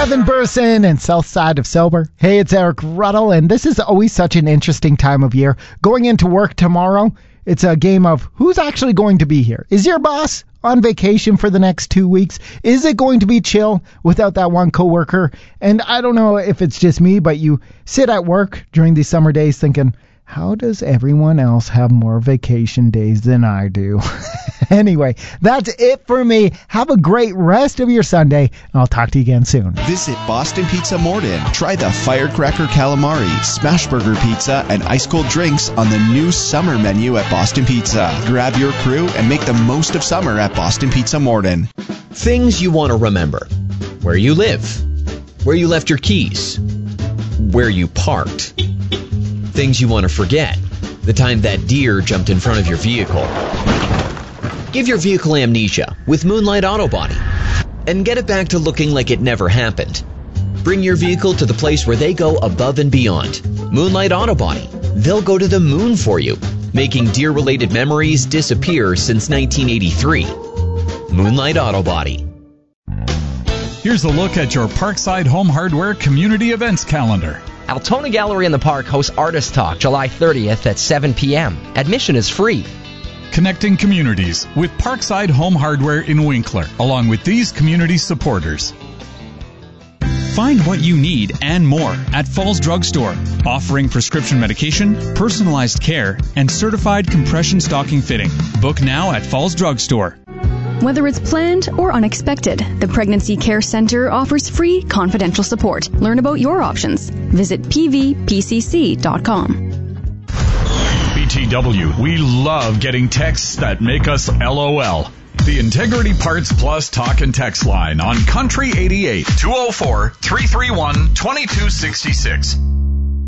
Kevin Burson and South Side of Sober. Hey, it's Eric Ruddle, and this is always such an interesting time of year. Going into work tomorrow, it's a game of who's actually going to be here. Is your boss on vacation for the next 2 weeks? Is it going to be chill without that one coworker? And I don't know if it's just me, but you sit at work during these summer days thinking, how does everyone else have more vacation days than I do? Anyway, that's it for me. Have a great rest of your Sunday, and I'll talk to you again soon. Visit Boston Pizza Morden. Try the Firecracker Calamari, Smashburger Pizza, and ice-cold drinks on the new summer menu at Boston Pizza. Grab your crew and make the most of summer at Boston Pizza Morden. Things you want to remember. Where you live. Where you left your keys. Where you parked. Things you want to forget. The time that deer jumped in front of your vehicle. Give your vehicle amnesia with Moonlight Auto Body and get it back to looking like it never happened. Bring your vehicle to the place where they go above and beyond. Moonlight Auto Body. They'll go to the moon for you, making deer-related memories disappear since 1983. Moonlight Auto Body. Here's a look at your Parkside Home Hardware Community Events calendar. Altona Gallery in the Park hosts Artist Talk July 30th at 7 p.m. Admission is free. Connecting communities with Parkside Home Hardware in Winkler, along with these community supporters. Find what you need and more at Falls Drug Store, offering prescription medication, personalized care, and certified compression stocking fitting. Book now at Falls Drug Store. Whether it's planned or unexpected, the Pregnancy Care Center offers free confidential support. Learn about your options. Visit pvpcc.com. BTW, we love getting texts that make us LOL. The Integrity Parts Plus talk and text line on Country 88 204-331-2266.